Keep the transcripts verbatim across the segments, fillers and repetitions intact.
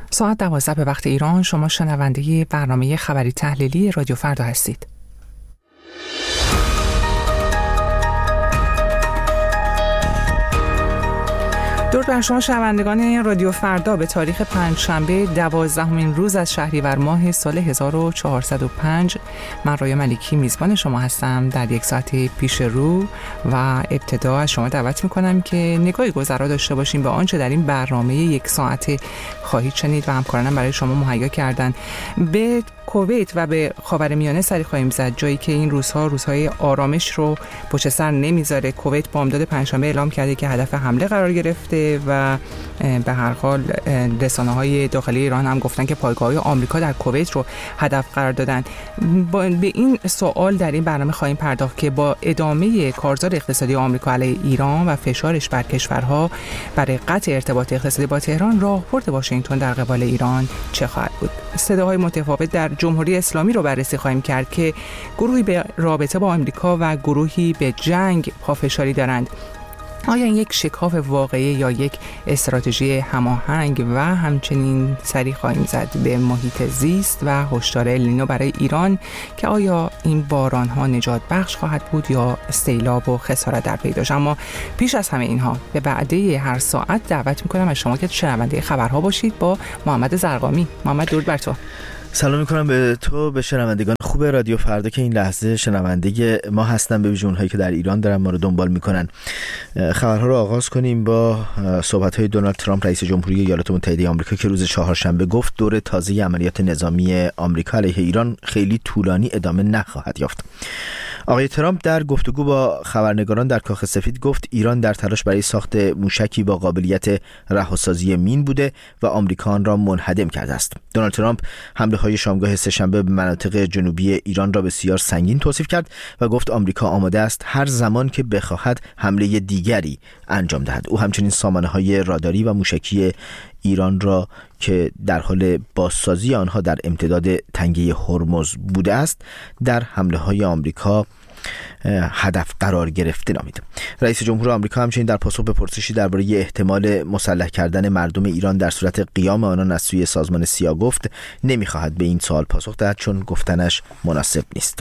ساعت دوازده به وقت ایران. شما شنونده برنامه خبری تحلیلی رادیو فردا هستید. درود بر شما شنوندگان رادیو فردا. به تاریخ پنجشنبه دوازدهمین روز از شهریور ماه سال هزار و چهارصد و پنج، من ریا ملکی میزبان شما هستم. در یک ساعت پیش رو و ابتدا از شما دعوت میکنم که نگاهی گذرا داشته باشیم به آنچه در این برنامه یک ساعته خواهید شنید و همکارانم برای شما مهیا کردن. به کویت و به خاورمیانه سری خواهیم زد، جایی که این روزها روزهای آرامش رو پشت سر نمیذاره. کویت بامداد پنجشنبه اعلام کرده که هدف حمله قرار گرفته و به هر حال رسانه‌های داخلی ایران هم گفتن که پایگاه‌های آمریکا در کویت رو هدف قرار دادن. به این سوال در این برنامه خواهیم پرداخت که با ادامه کارزار اقتصادی آمریکا علیه ایران و فشارش بر کشورها برای قطع ارتباط اقتصادی با تهران، راهبرد واشنگتن در قبال ایران چه خواهد بود؟ صداهای متفاوت در جمهوری اسلامی رو بررسی خواهیم کرد که گروهی به رابطه با آمریکا و گروهی به جنگ پافشاری دارند. آیا این یک شکاف واقعی یا یک استراتژی هماهنگ؟ و همچنین سری خواهیم زد به محیط زیست و هشدار النینو برای ایران که آیا این باران ها نجات بخش خواهد بود یا سیلاب و خسارت در پی داشت. اما پیش از همه اینها به بعده هر ساعت دعوت میکنم از شما که شنونده خبرها باشید با محمد زرقامی. محمد، درود بر تو. سلام میکنم به تو، به شنوندگان خوب رادیو فردا که این لحظه شنونده ما هستن، به ویژه اونهایی که در ایران دارن ما رو دنبال میکنن. خبرها رو آغاز کنیم با صحبت‌های دونالد ترامپ رئیس جمهوری ایالات متحده آمریکا که روز چهارشنبه گفت دور تازه عملیات نظامی آمریکا علیه ایران خیلی طولانی ادامه نخواهد یافت. آقای ترامپ در گفتگو با خبرنگاران در کاخ سفید گفت ایران در تلاش برای ساخت موشکی با قابلیت رهاسازی مین بوده و آمریکا آن را منهدم کرده است. دونالد ترامپ حمله‌های شامگاه سه‌شنبه به مناطق جنوبی ایران را بسیار سنگین توصیف کرد و گفت آمریکا آماده است هر زمان که بخواهد حمله دیگری انجام دهد. او همچنین سامانه‌های راداری و موشکی ایران را که در حال بازسازی آنها در امتداد تنگه هرمز بوده است در حمله‌های آمریکا هدف قرار گرفته نامید. رئیس جمهور آمریکا همچنین در پاسخ به پرسشی درباره احتمال مسلح کردن مردم ایران در صورت قیام آنان از سوی سازمان سیا گفت نمی‌خواهد به این سوال پاسخ دهد چون گفتنش مناسب نیست.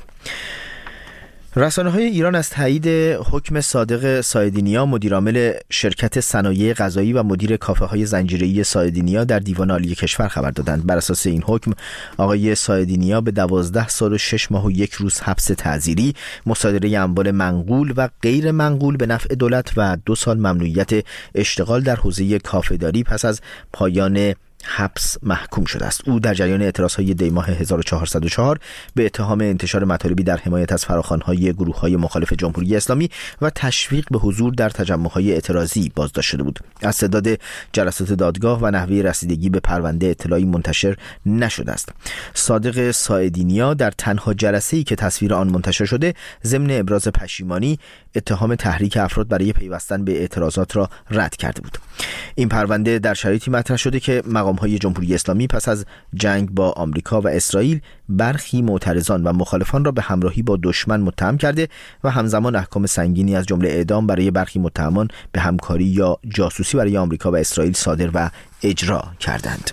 رسانه‌های ایران از تایید حکم صادق سایدینیا، مدیرعامل شرکت صنایع غذایی و مدیر کافه‌های زنجیره‌ای سایدینیا در دیوان عالی کشور خبر دادند. بر اساس این حکم آقای سایدینیا به دوازده سال و شش ماه و یک روز حبس تعزیری، مصادره اموال منقول و غیر منقول به نفع دولت و دو سال ممنوعیت اشتغال در حوزه کافه‌داری پس از پایان حبس محکوم شده است. او در جریان اعتراضهای دی ماه هزار و چهارصد و چهار به اتهام انتشار مطالبی در حمایت از فراخوان‌های گروه‌های مخالف جمهوری اسلامی و تشویق به حضور در تجمع‌های اعتراضی بازداشت شده بود. از تعداد جلسات دادگاه و نحوه رسیدگی به پرونده اطلاعی منتشر نشده است. صادق سایدینیا در تنها جلسه‌ای که تصویر آن منتشر شده ضمن ابراز پشیمانی اتهام تحریک افراد برای پیوستن به اعتراضات را رد کرده بود. این پرونده در شرایطی مطرح شده که مقام‌های جمهوری اسلامی پس از جنگ با آمریکا و اسرائیل برخی معترضان و مخالفان را به همراهی با دشمن متهم کرده و همزمان احکام سنگینی از جمله اعدام برای برخی متهمان به همکاری یا جاسوسی برای آمریکا و اسرائیل صادر و اجرا کردند.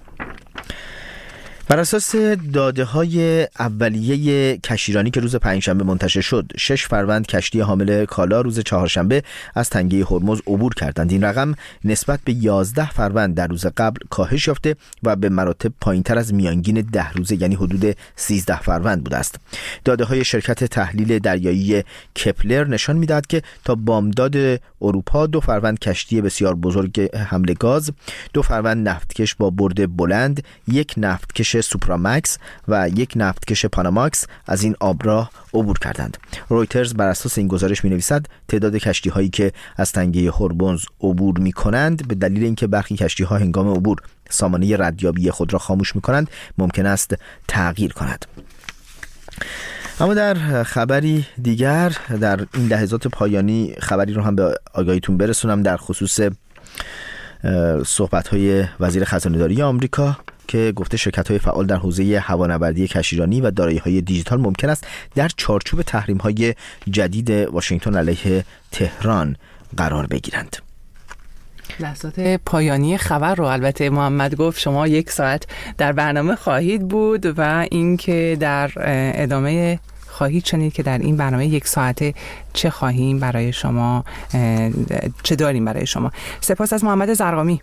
بر اساس داده‌های اولیه کشتیرانی که روز پنجشنبه منتشر شد، شش فروند کشتی حامل کالا روز چهارشنبه از تنگه هرمز عبور کردند. این رقم نسبت به یازده فروند در روز قبل کاهش یافته و به مراتب پایین‌تر از میانگین ده روزه یعنی حدود سیزده فروند بوده است. داده‌های شرکت تحلیل دریایی کپلر نشان می‌دهد که تا بامداد اروپا دو فروند کشتی بسیار بزرگ حمل گاز، دو فروند نفتکش با برد بلند، یک نفتکش سوپرامکس و یک نفتکش پاناماکس از این آبراه عبور کردند. رویترز بر اساس این گزارش می‌نویسد تعداد کشتی‌هایی که از تنگه هرمز عبور می‌کنند به دلیل اینکه برخی کشتی‌ها هنگام عبور سامانه ردیابی خود را خاموش می‌کنند ممکن است تغییر کند. اما در خبری دیگر در این لحظات پایانی خبری رو هم به آگاهیتون برسونم در خصوص صحبت‌های وزیر خزانه‌داری آمریکا که گفته شرکت‌های فعال در حوزه هوانوردی کشتیرانی و دارایی‌های دیجیتال ممکن است در چارچوب تحریم‌های جدید واشنگتن علیه تهران قرار بگیرند. لحظات پایانی خبر رو البته محمد گفت شما یک ساعت در برنامه خواهید بود و اینکه در ادامه خواهید شنید که در این برنامه یک ساعته چه خواهیم برای شما، چه داریم برای شما. سپاس از محمد زرقامی.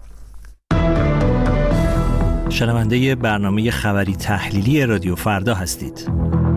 شنونده برنامه خبری تحلیلی رادیو فردا هستید.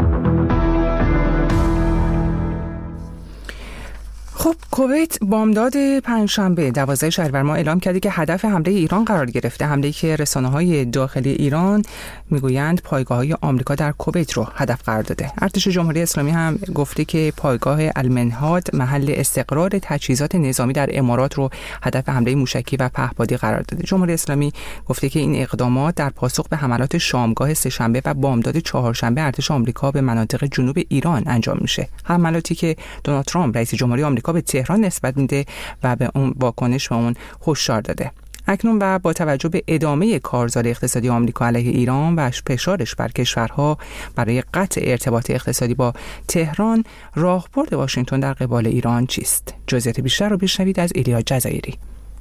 خب کویت بامداد پنجشنبه دوازده شهریور ماه اعلام کرده که هدف حمله ایران قرار گرفته، حمله‌ای که رسانه‌های داخلی ایران میگویند پایگاه‌های آمریکا در کویت رو هدف قرار داده. ارتش جمهوری اسلامی هم گفته که پایگاه المنهاد محل استقرار تجهیزات نظامی در امارات رو هدف حمله موشکی و پهپادی قرار داده. جمهوری اسلامی گفته که این اقدامات در پاسخ به حملات شامگاه سه‌شنبه و بامداد چهارشنبه ارتش آمریکا به مناطق جنوب ایران انجام میشه. حملاتی که دونالد ترامپ رئیس جمهوری آمریکا به تهران نسبت میده و به اون واکنش به اون هشدار داده. اکنون و با توجه به ادامه کارزار اقتصادی آمریکا علیه ایران و فشارش بر کشورها برای قطع ارتباط اقتصادی با تهران، راهبرد واشنگتن در قبال ایران چیست؟ جزئیات بیشتر رو بشنوید از ایلیا جزایری.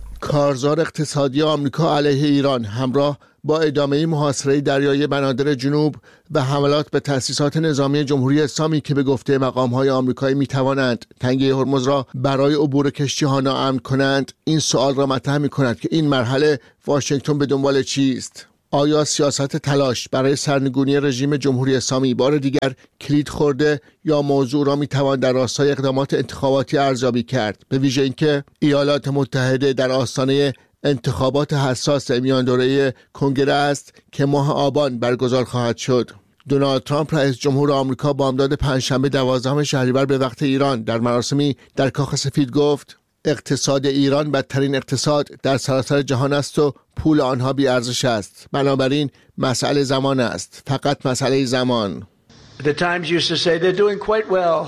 کارزار اقتصادی آمریکا علیه ایران همراه با ادامه محاصره دریای بنادر جنوب و حملات به تأسیسات نظامی جمهوری اسلامی که به گفته مقام‌های آمریکایی می‌توانند تنگه هرمز را برای عبور کشتی‌ها ناامن کنند، این سوال را مطرح می‌کند که این مرحله واشنگتن به دنبال چیست؟ آیا سیاست تلاش برای سرنگونی رژیم جمهوری اسلامی بار دیگر کلید خورده یا موضوع را میتوان در راستای اقدامات انتخاباتی ارزیابی کرد، به ویژه اینکه ایالات متحده در آستانه انتخابات حساس میان دوره کنگره است که ماه آبان برگزار خواهد شد. دونالد ترامپ رئیس جمهور آمریکا بامداد پنجشنبه دوازدهم شهریور به وقت ایران در مراسمی در کاخ سفید گفت اقتصاد ایران بدترین اقتصاد در سراسر جهان است و پول آنها بی ارزش است. بنابراین مسئله زمان است، فقط مسئله زمان. The Times used to say they're doing quite well.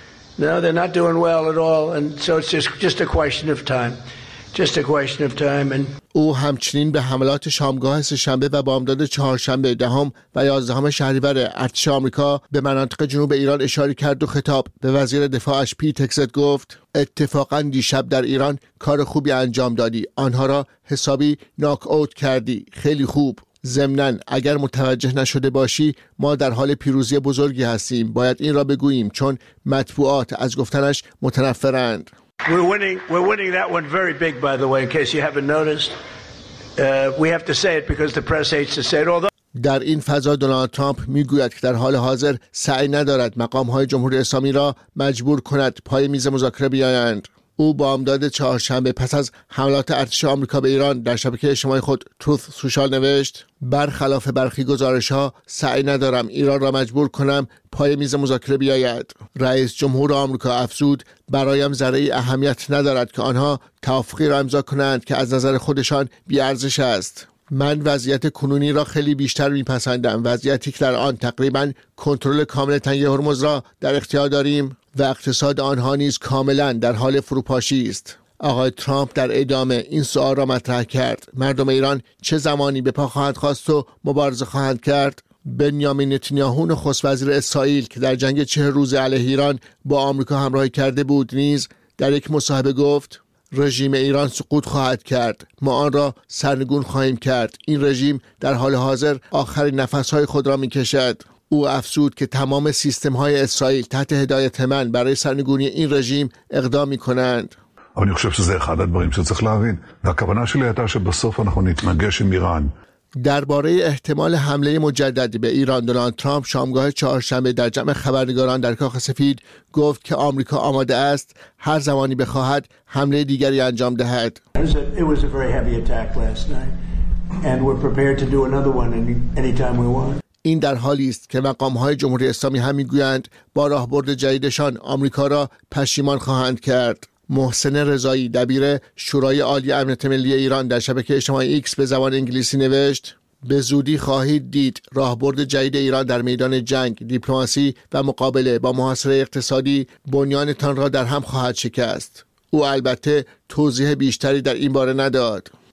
No, they're not doing well at all, and so it's just just a question of time. Just a question of time. And او همچنین به حملات شامگاه سه‌شنبه و بامداد چهارشنبه دهم و یازدهم شهریور ارتش آمریکا به مناطق جنوب ایران اشاره کرد و خطاب به وزیر دفاعش پیت هگست گفت اتفاقا دیشب در ایران کار خوبی انجام دادی، آنها را حسابی ناک اوت کردی، خیلی خوب. ضمناً اگر متوجه نشده باشی ما در حال پیروزی بزرگی هستیم، باید این را بگوییم چون مطبوعات از گفتنش متنفرند. We're winning. We're winning that one very big, by the way, in case you haven't noticed. Uh, we have to say it because the press hates to say it. Although در این فضا دونالد ترامپ میگوید که در حال حاضر سعی ندارد مقام‌های جمهوری اسلامی را مجبور کند پای میز مذاکره بیایند. او بامداد چهارشنبه پس از حملات ارتش آمریکا به ایران در شبکه اجتماعی خود تروث سوشال نوشت برخلاف برخی گزارش‌ها سعی ندارم ایران را مجبور کنم پای میز مذاکره بیاید. رئیس جمهور آمریکا افزود برایم ذره اهمیت ندارد که آنها توافقی را امضا کنند که از نظر خودشان بی‌ارزش است. من وضعیت کنونی را خیلی بیشتر میپسندم، وضعیتی که در آن تقریباً کنترل کامل تنگه هرمز را در اختیار داریم و اقتصاد آنها نیز کاملاً در حال فروپاشی است. آقای ترامپ در ادامه این سوال را مطرح کرد: مردم ایران چه زمانی به پا خواهند خواست و مبارزه خواهند کرد؟ بنیامین نتانیاهو نخست وزیر اسرائیل که در جنگ چه روزه علیه ایران با آمریکا همراهی کرده بود نیز در یک مصاحبه گفت رژیم ایران سقوط خواهد کرد، ما آن را سرنگون خواهیم کرد. این رژیم در حال حاضر آخرین نفسهای خود را میکشد. او افزود که تمام سیستم‌های اسرائیل تحت هدایت من برای سرنگونی این رژیم اقدام می‌کنند. אני חושב שזה אחד הדברים שצריך להבין. והכוונה שלי הייתה שבסוף אנחנו נתנגש עם איראן. درباره احتمال حمله مجدد به ایران، دونالد ترامپ شامگاه چهارشنبه در جمع خبرنگاران در کاخ سفید گفت که آمریکا آماده است هر زمانی بخواهد حمله دیگری انجام دهد. it was a very heavy attack last night, and we're prepared to do another one anytime we want. این در حالی است که مقام‌های جمهوری اسلامی هم می‌گویند با راهبرد جدیدشان آمریکا را پشیمان خواهند کرد. محسن رضایی دبیر شورای عالی امنیت ملی ایران در شبکه اجتماعی ایکس به زبان انگلیسی نوشت: به زودی خواهید دید راهبرد جدید ایران در میدان جنگ، دیپلماسی و مقابله با محاصره اقتصادی بنیانتان را در هم خواهد شکست. او البته توضیح بیشتری در این باره نداد.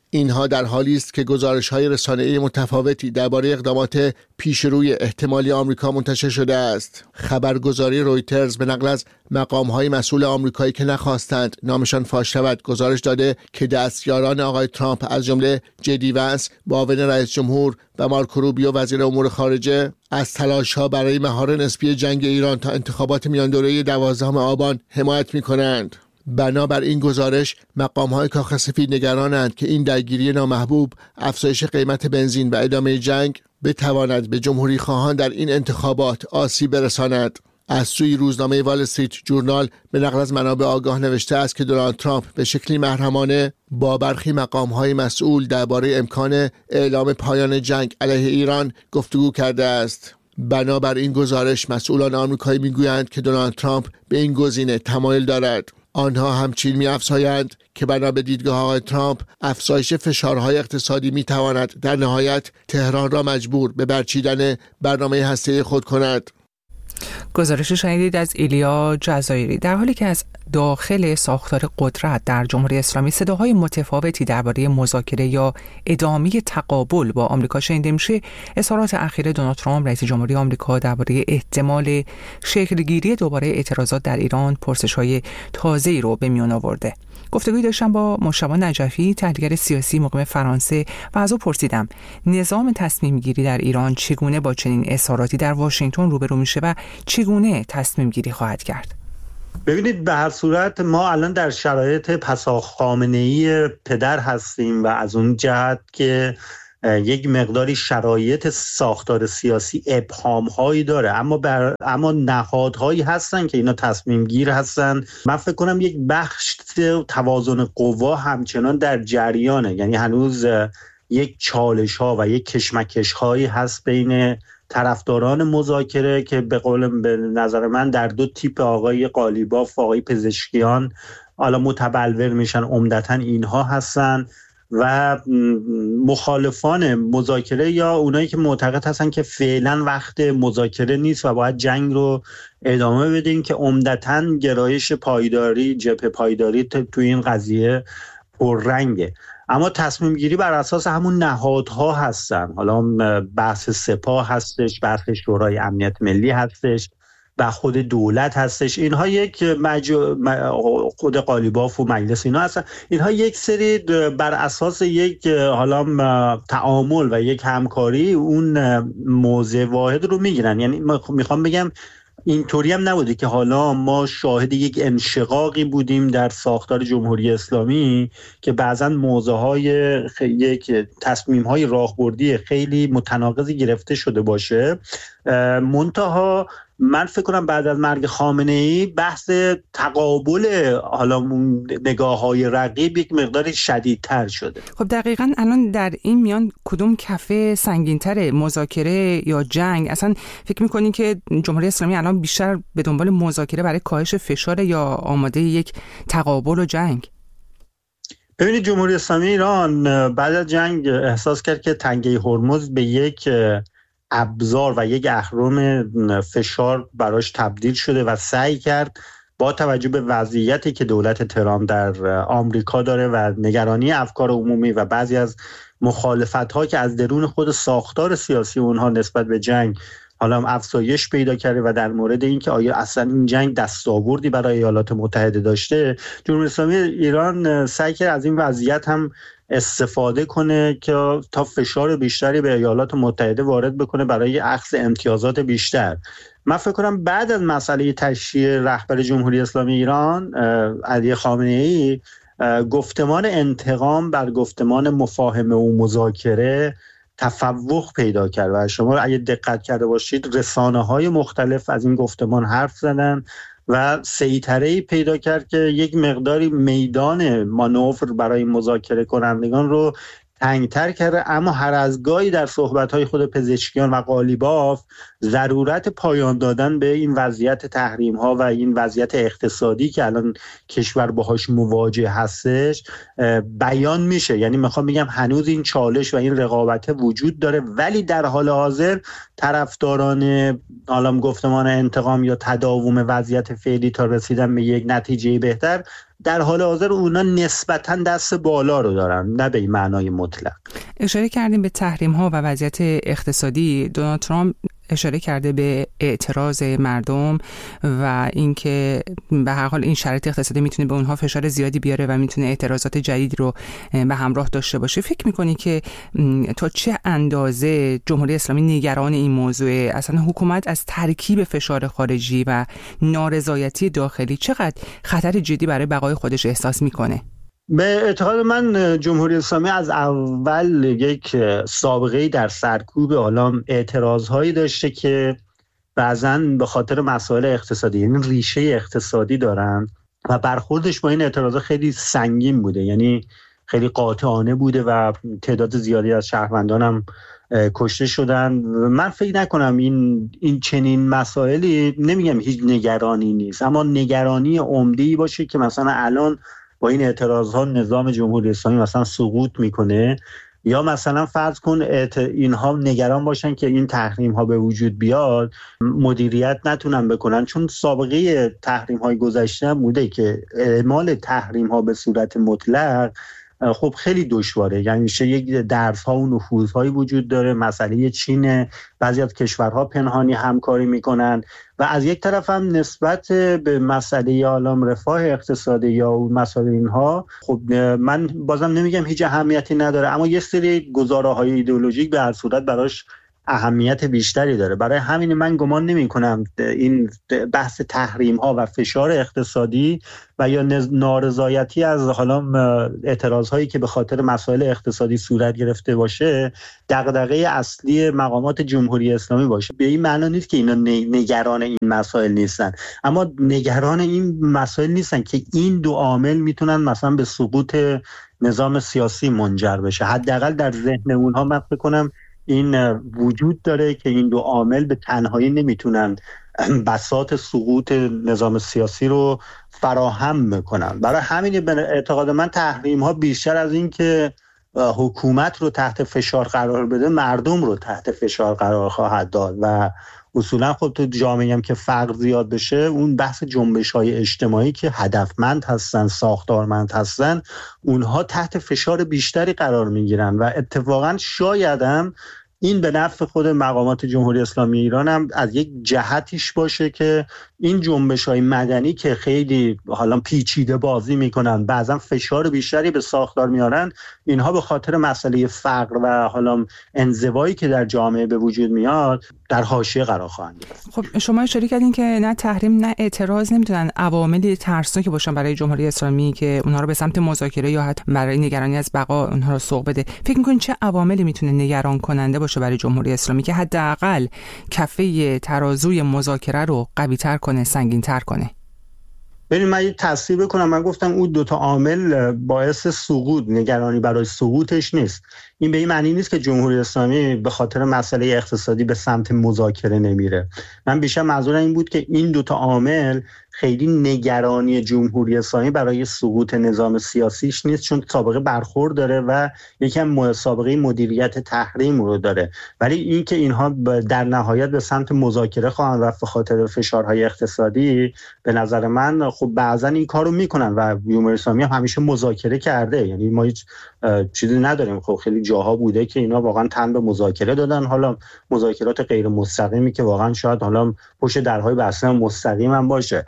اینها در حالی است که گزارش‌های رسانه‌ای متفاوتی درباره اقدامات پیشروی احتمالی آمریکا منتشر شده است. خبرگزاری رویترز به نقل از مقام‌های مسئول آمریکایی که نخواستند نامشان فاش شود گزارش داده که دستیاران آقای ترامپ از جمله جدی ونس معاون رئیس جمهور و مارکو روبیو وزیر امور خارجه از تلاش‌ها برای مهار نسبی جنگ ایران تا انتخابات میاندوره‌ای دوازدهم آبان حمایت می‌کنند. بنابر این گزارش مقام‌های کاخ سفید نگرانند که این درگیری نامحبوب، افزایش قیمت بنزین و ادامه جنگ بتواند به جمهوری خواهان در این انتخابات آسیب برساند. از سوی روزنامه وال استریت جورنال به نقل از منابع آگاه نوشته است که دونالد ترامپ به شکلی محرمانه با برخی مقام‌های مسئول درباره امکان اعلام پایان جنگ علیه ایران گفتگو کرده است. بنابر این گزارش مسئولان آمریکایی میگویند که دونالد ترامپ به این گزینه تمایل دارد. آنها همچنین می‌افزایند که بنا به دیدگاه آقای ترامپ افزایش فشارهای اقتصادی می‌تواند در نهایت تهران را مجبور به برچیدن برنامه هسته‌ای خود کند. گزارش شنیدید از ایلیا جزایری. در حالی که از داخل ساختار قدرت در جمهوری اسلامی صداهای متفاوتی درباره مذاکره یا ادامه تقابل با آمریکا شنیده میشه، اظهارات اخیر دونالد ترامپ رئیس جمهوری آمریکا درباره احتمال شکلگیری دوباره اعتراضات در ایران پرسش‌های تازه‌ای رو به میان آورده. گفتگویی داشتم با مجتبی نجفی، تحلیلگر سیاسی مقیم فرانسه، و از او پرسیدم نظام تصمیم گیری در ایران چگونه با چنین اظهاراتی در واشنگتن روبرو میشه و چگونه تصمیم گیری خواهد کرد. ببینید، به هر صورت ما الان در شرایط پسا خامنه‌ای پدر هستیم و از اون جهت که یک مقداری شرایط ساختار سیاسی ابهام‌هایی داره، اما بر اما نهادهایی هستن که اینا تصمیم گیر هستن. من فکر کنم یک بخش توازن قوا همچنان در جریانه، یعنی هنوز یک چالش‌ها و یک کشمکش‌هایی هست بین طرفداران مذاکره که به قول به نظر من در دو تیپ، آقای قالیباف و آقای پزشکیان، حالا متبلور میشن، عمدتاً اینها هستن، و مخالفان مذاکره یا اونایی که معتقد هستن که فعلا وقت مذاکره نیست و باید جنگ رو ادامه بدیم، که عمدتاً گرایش پایداری، جبهه پایداری تو این قضیه پررنگه. اما تصمیم گیری بر اساس همون نهادها هستن. حالا بحث سپاه هستش، بحث شورای امنیت ملی هستش و خود دولت هستش. اینها یک مجو... خود قالیباف و مجلس اینا هستن. اینها یک سری بر اساس یک حالا تعامل و یک همکاری اون موضع واحد رو میگیرن. یعنی میخوام بگم اینطوری هم نبوده که حالا ما شاهد یک انشقاقی بودیم در ساختار جمهوری اسلامی که بعضا موضوعهای خ... یک تصمیم‌های راهبردی خیلی متناقضی گرفته شده باشه. منتها من فکر کنم بعد از مرگ خامنه‌ای بحث تقابل حالا نگاه‌های رقیب یک مقدار شدیدتر شده. خب دقیقاً الان در این میان کدوم کفه سنگین‌تره، مذاکره یا جنگ؟ اصلا فکر می‌کنین که جمهوری اسلامی الان بیشتر به دنبال مذاکره برای کاهش فشار یا آماده یک تقابل و جنگ؟ ببینید، جمهوری اسلامی ایران بعد از جنگ احساس کرد که تنگه هرمز به یک ابزار و یک اهرم فشار براش تبدیل شده و سعی کرد با توجه به وضعیتی که دولت ترامپ در آمریکا داره و نگرانی افکار عمومی و بعضی از مخالفت‌ها که از درون خود ساختار سیاسی اونها نسبت به جنگ حالا افزایش پیدا کرده و در مورد اینکه آیا اصلا این جنگ دستاوردی برای ایالات متحده داشته، جمهوری اسلامی ایران سعی کرد از این وضعیت هم استفاده کنه که تا فشار بیشتری به ایالات متحده وارد بکنه برای اخذ امتیازات بیشتر. من فکر کنم بعد از مسئله تشییع رهبر جمهوری اسلامی ایران علی خامنه‌ای، گفتمان انتقام بر گفتمان مفاهمه و مذاکره تفوق پیدا کرد و شما اگه دقت کرده باشید رسانه‌های مختلف از این گفتمان حرف زدن و سیطره‌ای پیدا کرد که یک مقداری میدان مانور برای مذاکره کنندگان رو تنگتر کرده. اما هر از گاهی در صحبت‌های خود پزشکیان و قالیباف ضرورت پایان دادن به این وضعیت تحریم‌ها و این وضعیت اقتصادی که الان کشور باهاش مواجه هستش بیان میشه. یعنی میخوام بگم هنوز این چالش و این رقابت وجود داره، ولی در حال حاضر طرفداران عالم گفتمان انتقام یا تداوم وضعیت فعلی تا رسیدن به یک نتیجه بهتر در حال حاضر اونا نسبتاً دست بالا رو دارن، نه به این معنای مطلق. اشاره کردیم به تحریم ها و وضعیت اقتصادی. دونالد ترامپ اشاره کرده به اعتراض مردم و اینکه به هر حال این شرایط اقتصادی میتونه به اونها فشار زیادی بیاره و میتونه اعتراضات جدید رو به همراه داشته باشه. فکر میکنی که تا چه اندازه جمهوری اسلامی نگران این موضوع، اصلا حکومت از ترکیب فشار خارجی و نارضایتی داخلی چقدر خطر جدی برای بقای خودش احساس میکنه؟ به اعتقاد من جمهوری اسلامی از اول یک سابقه‌ای در سرکوب حالا اعتراض‌هایی داشته که بعضاً به خاطر مسائل اقتصادی، یعنی ریشه اقتصادی دارن و برخوردش با این اعتراضات خیلی سنگین بوده، یعنی خیلی قاطعانه بوده و تعداد زیادی از شهروندان هم کشته شدن. من فکر نکنم این این چنین مسائلی، نمیگم هیچ نگرانی نیست، اما نگرانی عمده‌ای باشه که مثلا الان با این اعتراض ها نظام جمهوری اسلامی مثلا سقوط میکنه، یا مثلا فرض کن اینها نگران باشن که این تحریم ها به وجود بیاد مدیریت نتونن بکنن، چون سابقه تحریم های گذشته بوده که اعمال تحریم ها به صورت مطلق خب خیلی دشواره، یعنی میشه یک درس ها و نفوذ هایی وجود داره. مسئله چین، بعضی از کشورها پنهانی همکاری میکنن و از یک طرف هم نسبت به مسئله عالم رفاه اقتصادی یا اون مسائل اینها خب من بازم نمیگم هیچ اهمیتی نداره، اما یه سری گزاره های ایدئولوژیک به هر صورت براش اهمیت بیشتری داره. برای همین من گمان نمی کنم این بحث تحریم ها و فشار اقتصادی و یا نارضایتی از حالا اعتراض هایی که به خاطر مسائل اقتصادی صورت گرفته باشه دغدغه اصلی مقامات جمهوری اسلامی باشه. به این معنی نیست که اینا نگران این مسائل نیستن، اما نگران این مسائل نیستن که این دو عامل میتونن مثلا به سقوط نظام سیاسی منجر بشه. حداقل در ذهن اونها من فکر کنم این وجود داره که این دو عامل به تنهایی نمیتونن بساط سقوط نظام سیاسی رو فراهم میکنن. برای همین به اعتقاد من تحریم ها بیشتر از این که حکومت رو تحت فشار قرار بده، مردم رو تحت فشار قرار خواهد داد و اصولا خب تو جامعه هم که فقر زیاد بشه، اون بحث جنبش های اجتماعی که هدفمند هستن، ساختارمند هستن، اونها تحت فشار بیشتری قرار میگیرن و اتفاقا شاید هم این به نفع خود مقامات جمهوری اسلامی ایران هم از یک جهتیش باشه که این جنبش‌های مدنی که خیلی حالا پیچیده بازی میکنن، بعضا فشار بیشتری به ساختار میارن، اینها به خاطر مسئله فقر و حالا انزوایی که در جامعه به وجود میاد در حاشیه قرار خواهند گرفت. خب شما اشاره کردین که نه تحریم نه اعتراض نمیتونن عواملی ترسناکی باشن برای جمهوری اسلامی که اونها رو به سمت مذاکره یا حتی برای نگرانی از بقا اونها رو سوق بده. فکر می‌کنین چه عواملی میتونه نگران کننده باشه برای جمهوری اسلامی که حداقل کفه ترازوی مذاکره رو قوی‌تر کنه، سنگین‌تر کنه؟ ببین من یه تصحیح بکنم، من گفتم اون دوتا عامل باعث سقوط، نگرانی برای سقوطش نیست. این به این معنی نیست که جمهوری اسلامی به خاطر مسئله اقتصادی به سمت مذاکره نمیره. من بیشتر منظورم این بود که این دوتا عامل خیلی نگرانی جمهوری اسلامی برای سقوط نظام سیاسیش نیست، چون سابقه برخورد داره و یکم سابقه مدیریت تحریم رو داره، ولی این که اینها در نهایت به سمت مذاکره خواهند رفت به خاطر فشارهای اقتصادی، به نظر من خب بعضن این کارو میکنن و جمهوری اسلامی هم همیشه مذاکره کرده، یعنی ما هیچ چیزی نداریم. خب خیلی جاها بوده که اینا واقعا تن به مذاکره دادن، حالا مذاکرات غیر مستقیمی که واقعا شاید حالا پشت درهای بسته مستقیم هم باشه.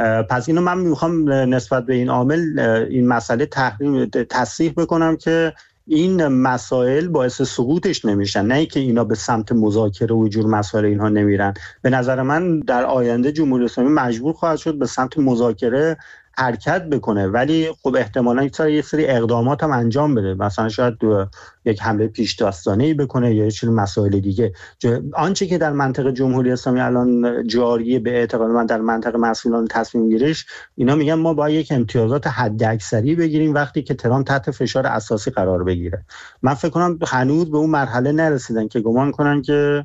پس اینو من میخوام نسبت به این عامل این مسئله تحریم تصحیح بکنم که این مسائل باعث سقوطش نمیشن، نه که اینا به سمت مذاکره و جور مسائل اینها نمیرن. به نظر من در آینده جمهوری اسلامی مجبور خواهد شد به سمت مذاکره حرکت بکنه، ولی خب احتمالاً یه سری اقدامات هم انجام بده، مثلا شاید یک حمله پیش دستانه‌ای بکنه یا یه سری مسائل دیگه. آنچه که در منطقه جمهوری اسلامی الان جاریه به اعتقاد من در منطقه مسئولان تصمیم گیریش، اینا میگن ما باید یک امتیازات حداکثری بگیریم وقتی که ترامپ تحت فشار اساسی قرار بگیره. من فکر کنم هنوز به اون مرحله نرسیدن که گمان کنن که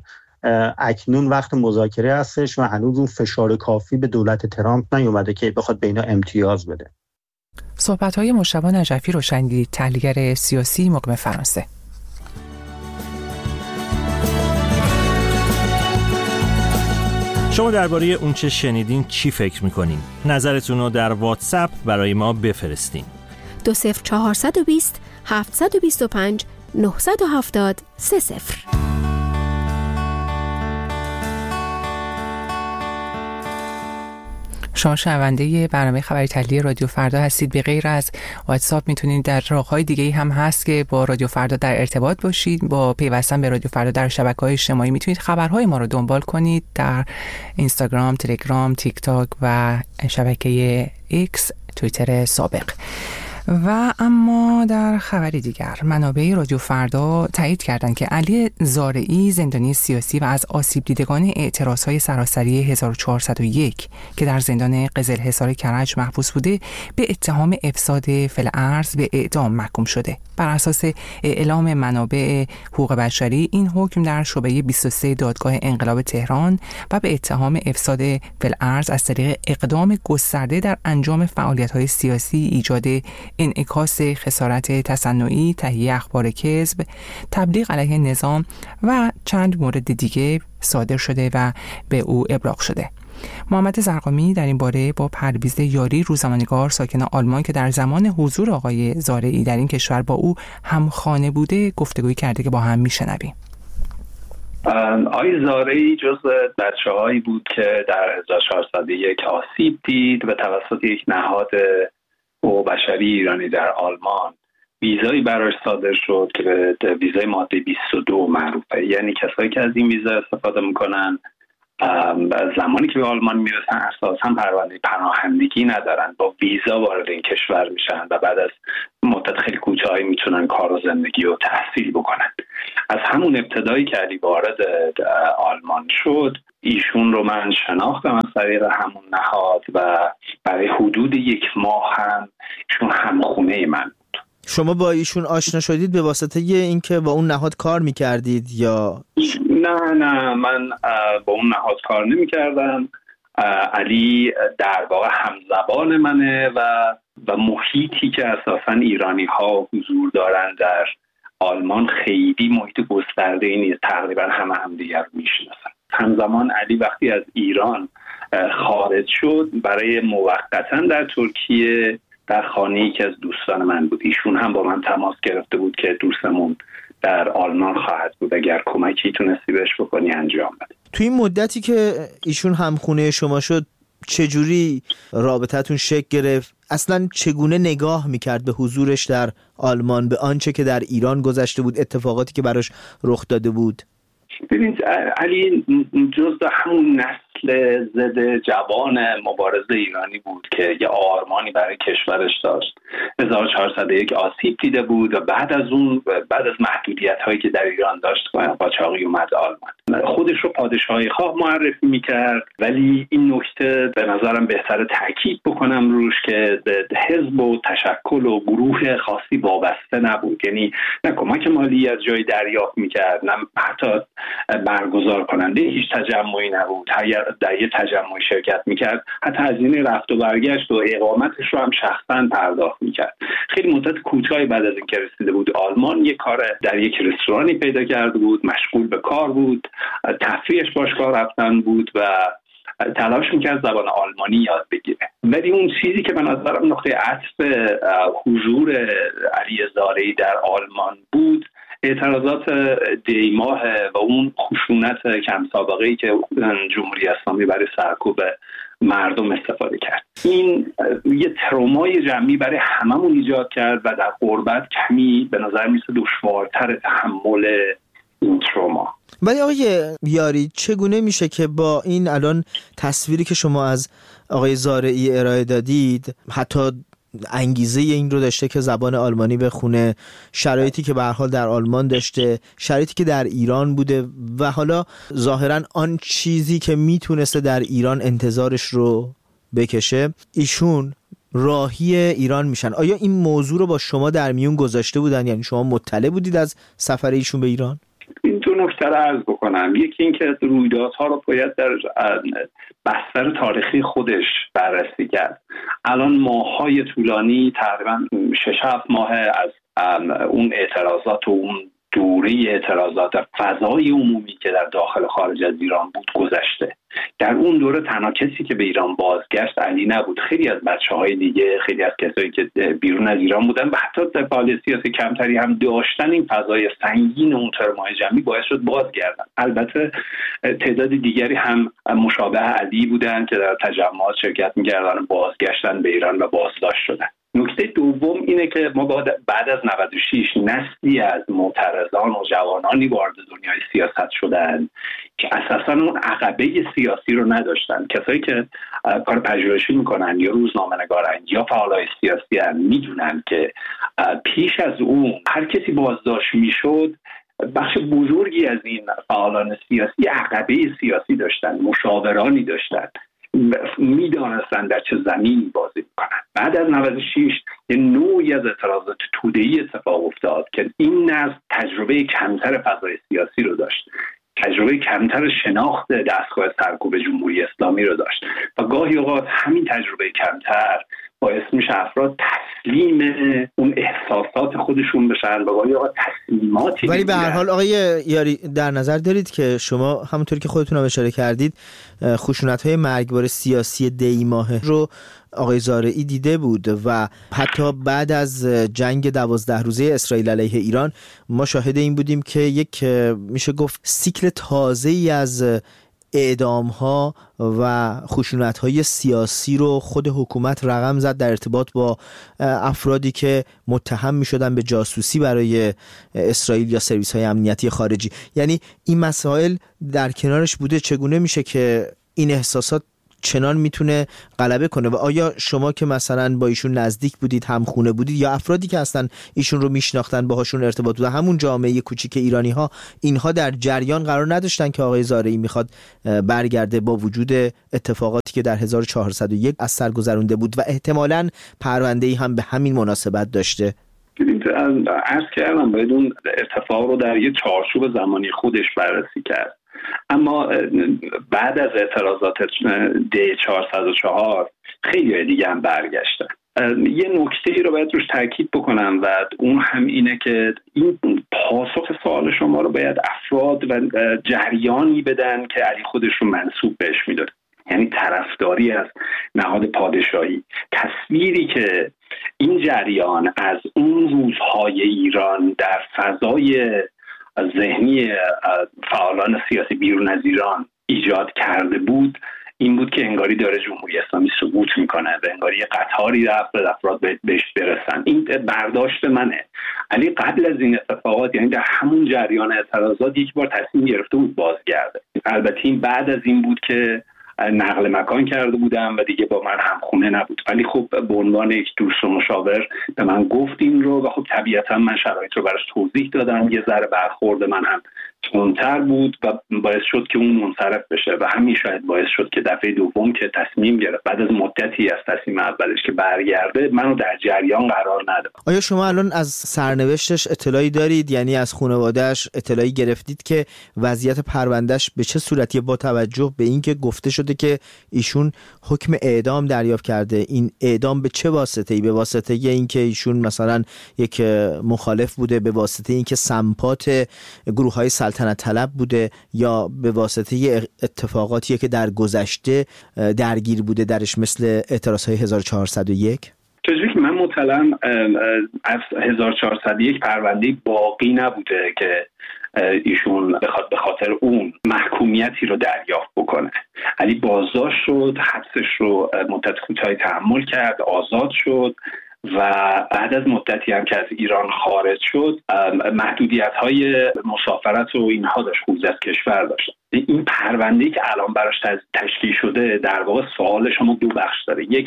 اکنون وقت مذاکره هستش و هنوز اون فشار کافی به دولت ترامپ نیومده که بخواد به اینا امتیاز بده. صحبت‌های مجتبی نجفی رو شنیدید، تحلیلگر سیاسی مقیم فرانسه. شما درباره اون چه شنیدین چی فکر میکنین؟ نظرتون رو در واتساپ برای ما بفرستین. دو صفر چهارصد و بیست هفتصد و بیست و پنج نهصد و هفتاد سه صفر. شما شنونده برنامه خبری تحلیلی رادیو فردا هستید. به غیر از واتساپ میتونید در راه‌های دیگه‌ای هم هست که با رادیو فردا در ارتباط باشید. با پیوستن به رادیو فردا در شبکه‌های اجتماعی میتونید خبرهای ما رو دنبال کنید در اینستاگرام، تلگرام، تیک تاک و شبکه ایکس، توییتر سابق. و اما در خبری دیگر، منابع رادیو فردا تایید کردند که علی زارعی، زندانی سیاسی و از آسیب دیدگان اعتراضهای سراسری هزار و چهارصد و یک که در زندان قزلحصار کرج محبوس بوده، به اتهام افساد فی‌الارض به اعدام محکوم شده. بر اساس اعلام منابع حقوق بشری، این حکم در شعبه بیست و سه دادگاه انقلاب تهران و به اتهام افساد فی‌الارض از طریق اقدام گسترده در انجام فعالیت‌های سیاسی، ایجاد انعکاس خسارت تصنعی، تهیه اخبار کذب، تبلیغ علیه نظام و چند مورد دیگه صادر شده و به او ابلاغ شده. محمد زرقامی در این باره با پرویز یاری، روزنامه‌نگار ساکن آلمان که در زمان حضور آقای زارعی در این کشور با او هم خانه بوده، گفتگوی کرده که با هم میشنویم. آقای زارعی جزو بچه‌هایی بود که در هزار و چهارصد و یک آسیب دید و توسط یک نهاد حقوق بشری ایرانی در آلمان ویزایی براش صادر شد که به ویزای ماده بیست و دو معروفه. یعنی کسایی که از این ویزا استفاده میکنن زمانی که به آلمان میرسن اساساً پرونده پناهندگی ندارن، با ویزا وارد این کشور میشن و بعد از مدت خیلی کوتاهی میتونن کار و زندگی و تحصیل بکنن. از همون ابتدایی که علی وارد آلمان شد، ایشون رو من شناختم از طریق همون نهاد و برای حدود یک ماه هم ایشون همخونه من بود. شما با ایشون آشنا شدید به واسطه اینکه با اون نهاد کار میکردید یا؟ نه نه من با اون نهاد کار نمیکردم. علی در واقع همزبان منه و و محیطی که اساساً ایرانی ها حضور دارن در آلمان خیلی محیط گسترده‌ای نیست، تقریبا همه همدیگر رو میشناسن. همزمان علی وقتی از ایران خارج شد، برای موقتا در ترکیه در خانه‌ای که از دوستان من بود، ایشون هم با من تماس گرفته بود که دوستمون در آلمان خواهد بود، اگر کمکی تونستی بهش بکنی انجام بده. توی این مدتی که ایشون همخونه شما شد، چجوری رابطتون شکل گرفت؟ اصلا چگونه نگاه میکرد به حضورش در آلمان، به آنچه که در ایران گذشته بود، اتفاقاتی که براش رخ داده بود؟ ببینید علی جزء همون نسل ضد جوان مبارز ایرانی بود که یه آرمانی برای کشورش داشت. هزار و چهارصد و یک آسیب دیده بود و بعد از اون بعد از محدودیت هایی که در ایران داشت قاچاقی اومد آلمان. خودش رو پادشاهی خواه معرفی میکرد، ولی این نکته به نظرم بهتره تاکید بکنم روش که به حزب و تشکل و گروه خاصی وابسته نبود. یعنی نه کمک مالی از جای دریافت میکرد، نه حتی برگزار کننده هیچ تجمعی نبود. اگر در یه تجمع شرکت میکرد، حتی هزینه رفت و برگشت و اقامتش رو هم شخصا پرداخت میکرد. خیلی مدت کوتاهی بعد از اینکه رسیده بود آلمان، یک کار در یک رستورانی پیدا کرده بود، مشغول به کار بود، تفریحش باشگاه رفتن بود و تلاش میکرد زبان آلمانی یاد بگیره. ولی اون چیزی که به نظرم نقطه عطف حضور علی زارعی در آلمان بود، اعتراضات دیماه و اون خشونت کم سابقه‌ای که جمهوری اسلامی برای سرکوب مردم استفاده کرد. این یه ترومای جمعی برای هممون ایجاد کرد و در غربت کمی به نظر میسه دشوارتر تحمل این تروما. ولی آقای یاری، چگونه میشه که با این الان تصویری که شما از آقای زارعی ارائه دادید، حتی انگیزه این رو داشته که زبان آلمانی بخونه، شرایطی که به هر حال در آلمان داشته، شرایطی که در ایران بوده و حالا ظاهراً آن چیزی که میتونسته در ایران انتظارش رو بکشه، ایشون راهی ایران میشن؟ آیا این موضوع رو با شما در میون گذاشته بودن؟ یعنی شما مطلع بودید از سفر ایشون به ایران؟ این دو نکته رو عرض بکنم. یکی این که رویدادها رو باید در بستر تاریخی خودش بررسی کرد. الان ماه‌های طولانی، تقریبا شش هفت ماه از اون اعتراضات و اون دوره اعتراضات و فضای عمومی که در داخل خارج از ایران بود گذشته. در اون دوره تنها کسی که به ایران بازگشت علی نبود. خیلی از بچه‌های دیگه، خیلی از کسایی که بیرون از ایران بودن و حتی در فعالیت سیاسی کمتری هم داشتن، این فضای سنگین اون ترمای جمعی باعث شد بازگردن. البته تعداد دیگری هم مشابه علی بودن که در تجمعات شرکت می‌کردن و بازگشتن به ایران و بازداشت شدن. نکته دوم اینه که ما بعد از نود و شش نسلی از معترضان و جوانانی وارد دنیای سیاست شدن که اساساً اون عقبه سیاسی رو نداشتن. کسایی که کار پژوهشی میکنن یا روزنامه‌نگارن یا فعالای سیاسی هم میدونن که پیش از اون هر کسی بازداشت میشد، بخش بزرگی از این فعالان سیاسی عقبه سیاسی داشتن، مشاورانی داشتن، میدانستن در چه زمینی بازی میکنن. بعد از نود و شش یه نوعی از اعتراضات توده‌ای اتفاق افتاد که این نسل تجربه کمتر فضای سیاسی رو داشت، تجربه کمتر شناخت دستگاه سرکوب جمهوری اسلامی رو داشت و گاهی اوقات همین تجربه کمتر باعث میشه افراد تسلیم اون احساسات خودشون بشن و گاهی اوقات تسلیماتی. ولی به هر حال آقای یاری در نظر دارید که شما همونطوری که خودتون هم اشاره کردید خشونت‌های مرگبار سیاسی دی ماهه رو آقای زارعی دیده بود و حتی بعد از جنگ دوازده روزه اسرائیل علیه ایران ما شاهد این بودیم که یک میشه گفت سیکل تازه‌ای از اعدام‌ها و خشونت‌های سیاسی رو خود حکومت رقم زد در ارتباط با افرادی که متهم می‌شدن به جاسوسی برای اسرائیل یا سرویس‌های امنیتی خارجی. یعنی این مسائل در کنارش بوده. چگونه میشه که این احساسات چنان میتونه غلبه کنه؟ و آیا شما که مثلا با ایشون نزدیک بودید، همخونه بودید، یا افرادی که اصلا ایشون رو میشناختن باهاشون ارتباط بود، همون جامعه کوچیک ایرانی ها، اینها در جریان قرار نداشتن که آقای زارعی میخواد برگرده با وجود اتفاقاتی که در هزار و چهارصد و یک از سر گذرونده بود و احتمالاً پرونده‌ای هم به همین مناسبت داشته؟ عرض کردم باید اون اتفاق رو در یه چارچوب زمانی خودش بررسی کرد. اما بعد از اعتراضات دی چهارصد و چهار خیلی دیگه هم برگشتن. یه نکته ای رو باید روش تاکید بکنم و اون هم اینه که این پاسخ سوال شما رو باید افراد و جریانی بدن که علی خودش رو منسوب بهش میداد، یعنی طرفداری از نهاد پادشاهی. تصویری که این جریان از اون روزهای ایران در فضای ذهنی فعالان سیاسی بیرون از ایران ایجاد کرده بود این بود که انگاری داره جمهوری اسلامی سقوط میکنه و انگاری قطاری رفت افراد بهش برسن. این برداشت منه. علی قبل از این اتفاقات، یعنی در همون جریان اعتراضات، یک بار تصمیم گرفته بود بازگرده. البته این بعد از این بود که نقل مکان کرده بودم و دیگه با من همخونه نبود، ولی خب به عنوان یک دوست و مشاور به من گفت این رو و خب طبیعتا من شرایط رو براش توضیح دادم. یه ذره برخورد من هم تندتر بود و باعث شد که اون منصرف بشه و همین شاید باعث شد که دفعه دوم که تصمیم گرفت بعد از مدتی از تصمیم اولش که برگرده منو در جریان قرار نداد. آیا شما الان از سرنوشتش اطلاعی دارید؟ یعنی از خانواده‌اش اطلاعی گرفتید که وضعیت پروندهش به چه صورتیه، با توجه به اینکه گفته شده که ایشون حکم اعدام دریافت کرده؟ این اعدام به چه واسطه‌ای؟ به واسطه اینکه ایشون مثلا یک مخالف بوده، به واسطه اینکه سمپات گروه‌های سلطنت طلب بوده، یا به واسطه اتفاقاتی که در گذشته درگیر بوده درش مثل اعتراضهای هزار و چهارصد و یک؟ چیزی که من مطلعم از هزار و چهارصد و یک پرونده باقی نبوده که ایشون بخواد به خاطر اون محکومیتی رو دریافت بکنه. علی بازداشت شد، حبسش رو مدت کوتاهی تحمل کرد، آزاد شد و بعد از مدتی هم که از ایران خارج شد محدودیت‌های مسافرت و اینها داشت، خروج از کشور داشت. این پرونده‌ای که الان براش تشکیل شده در واقع سوال شما دو بخش داره. یک،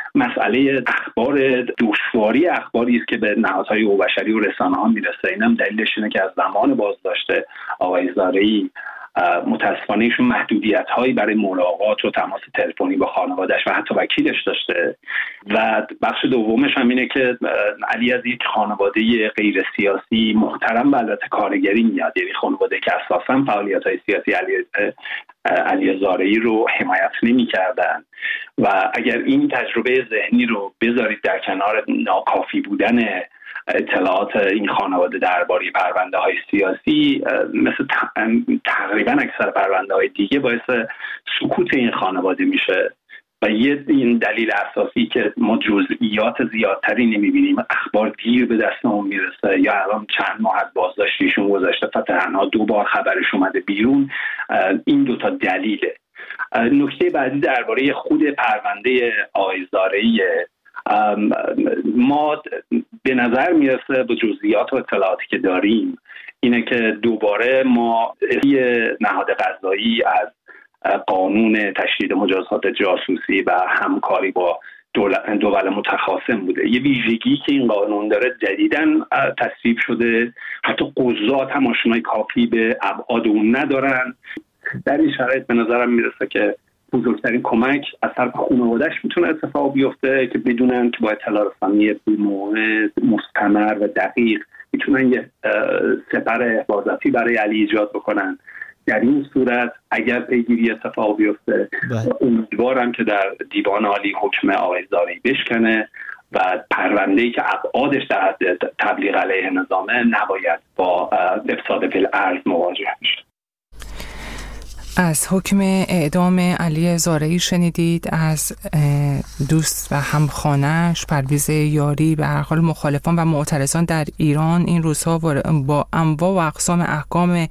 مسئله اخبار، دشواری اخباری است که به نهادهای حقوق‌بشری و رسانه‌ها میرسه. اینم دلیلش اینه که از زمان بازداشت آقای زارعی متاسفانه ایشون محدودیت‌هایی برای ملاقات و تماس تلفنی با خانواده‌اش و حتی وکیلش داشته. و بخش دومش هم اینه که علی از یک خانواده غیر سیاسی محترم و البته کارگری میاد، یعنی خانواده که اساساً فعالیت‌های سیاسی علی علی زارعی رو حمایت نمی‌کردن و اگر این تجربه ذهنی رو بذارید در کنار ناکافی بودن اطلاعات این خانواده درباره پرونده های سیاسی مثل تقریبا اکثر پرونده های دیگه باعث سکوت این خانواده میشه و یه این دلیل اساسی که ما جزئیات زیادتری نمیبینیم، اخبار دیر به دستمون میرسه یا الان چند ماه از بازداشتیشون گذشته و تنها دو بار خبرش اومده بیرون، این دوتا دلیله. نکته بعدی درباره خود پرونده آقای زارعی، ما به نظر میرسه با جزئیات و اطلاعاتی که داریم اینه که دوباره ما نهاد قضایی از قانون تشدید مجازات جاسوسی و همکاری با دول متخاصم بوده. یه ویژگی که این قانون داره جدیداً تصویب شده، حتی قضات هم آشنایی کافی به ابعاد اون ندارن. در این شرایط به نظرم میرسه که بزرگترین کمک از طرف خانواده‌اش میتونه اتفاق بیفته که بدونن که با اطلاع رسانی موقع مستمر و دقیق میتونن یه سپر حفاظتی برای علی ایجاد بکنن. در این صورت اگر پیگیری اتفاق بیفته امیدوارم که در دیوان عالی حکم آقای زارعی بشکنه و پرونده‌ای که ابعادش در حد تبلیغ علیه نظامه نباید با افساد فی الارض مواجه بشه. از حکم اعدام علی زارعی شنیدید، از دوست و همخانه‌اش پرویز یاری. به هر حال مخالفان و معترضان در ایران این روزها با انواع و اقسام احکام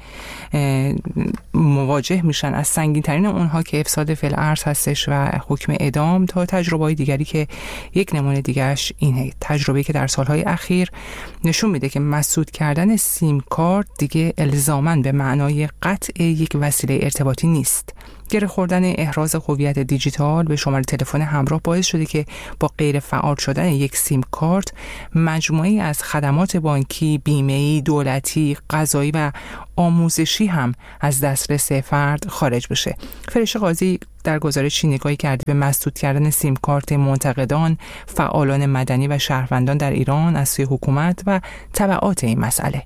مواجه میشن، از سنگین ترین اونها که افساد فی الارض هستش و حکم اعدام تا تجربه‌های دیگری که یک نمونه دیگرش اینه. تجربه‌ای که در سالهای اخیر نشون میده که مسدود کردن سیم کارت دیگه الزاماً به معنای قطع یک وسیله ارتباطی نیست. گره خوردن احراز هویت دیجیتال به شماره تلفن همراه باعث شده که با غیر فعال شدن یک سیم کارت مجموعه‌ای از خدمات بانکی، بیمه‌ای، دولتی، قضایی و آموزشی هم از دسترس فرد خارج بشه. فرشته قاضی در گزارشی نگاهی کرده به مسدود کردن سیم کارت منتقدان، فعالان مدنی و شهروندان در ایران از سوی حکومت و تبعات این مسئله.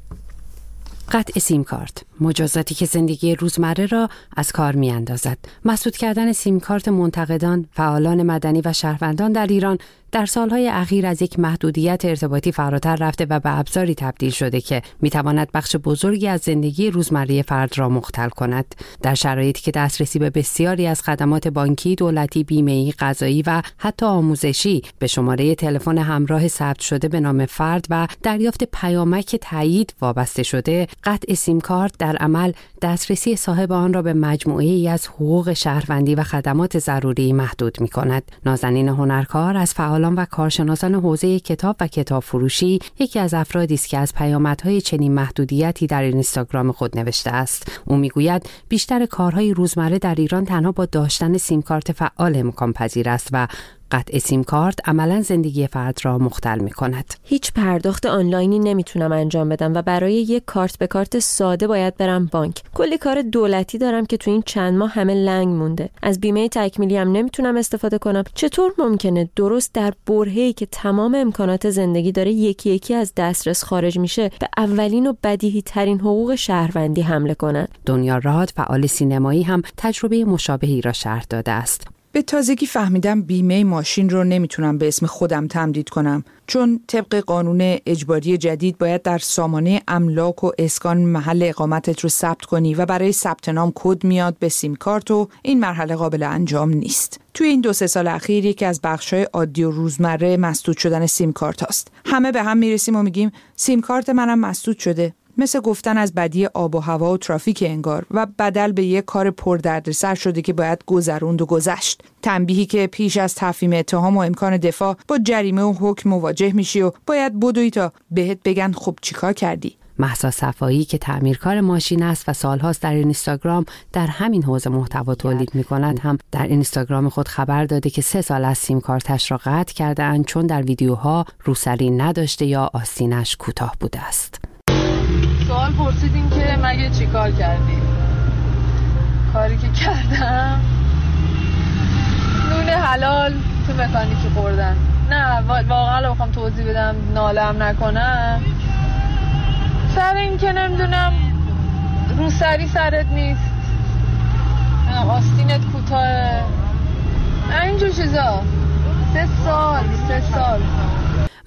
قطع سیم کارت، مجازاتی که زندگی روزمره را از کار می اندازد. مسدود کردن سیم کارت منتقدان، فعالان مدنی و شهروندان در ایران در سالهای اخیر از یک محدودیت ارتباطی فراتر رفته و به ابزاری تبدیل شده که میتواند بخش بزرگی از زندگی روزمره فرد را مختل کند. در شرایطی که دسترسی به بسیاری از خدمات بانکی، دولتی، بیمه‌ای، قضایی و حتی آموزشی به شماره تلفن همراه ثبت شده به نام فرد و دریافت پیامک تایید وابسته شده، قطع سیم کارت در عمل دسترسی صاحب آن را به مجموعه‌ای از حقوق شهروندی و خدمات ضروری محدود می‌کند. نازنین هنرکار از فعال و کارشناسان حوزه کتاب و کتاب فروشی یکی از افرادی است که از پیامدهای چنین محدودیتی در اینستاگرام خود نوشته است. او میگوید بیشتر کارهای روزمره در ایران تنها با داشتن سیم کارت فعال امکان پذیر است و قطع سیم کارت عملاً زندگی فرد را مختل می کند. هیچ پرداخت آنلاینی نمیتونم انجام بدم و برای یک کارت به کارت ساده باید برم بانک. کلی کار دولتی دارم که تو این چند ماه همه لنگ مونده. از بیمه تکمیلی هم نمیتونم استفاده کنم. چطور ممکنه درست در برهه‌ای که تمام امکانات زندگی داره یکی یکی از دسترس خارج میشه به اولین و بدیهی ترین حقوق شهروندی حمله کنن؟ دنیا راد، فعال سینمایی، هم تجربه مشابهی را شرح داده است. به تازگی فهمیدم بیمه ماشین رو نمیتونم به اسم خودم تمدید کنم، چون طبق قانون اجباری جدید باید در سامانه املاک و اسکان محل اقامتت رو ثبت کنی و برای ثبت نام کد میاد به سیم کارت و این مرحله قابل انجام نیست. توی این دو سه سال اخیر یکی از بخش‌های عادی و روزمره مسدود شدن سیم کارت هاست. همه به هم میرسیم و میگیم سیم کارت منم مسدود شده. مثل گفتن از بدی آب و هوا و ترافیک انگار و بدل به یک کار پردردسر شده که باید گذروند و گذشت. تنبیهی که پیش از تفهیم اتهام و امکان دفاع با جریمه و حکم مواجه میشی و باید بدوی تا بهت بگن خب چیکار کردی. مهسا صفایی که تعمیرکار ماشین است و سالهاست در اینستاگرام در همین حوزه محتوا تولید می‌کند، هم در اینستاگرام خود خبر داده که سه سال از سیم کارتش را قطع کرده اند چون در ویدیوها روسری نداشته یا آستینش کوتاه بوده است. سوال پرسیدین که مگه چی کار کردی؟ کاری که کردم نون حلال تو مکانیکی خوردن. نه واقعا بخوام توضیح بدم نالم نکنم، سر این که نمیدونم روسری سرت نیست، آستینت کوتاه، اینجور چیزا. سه سال سه سال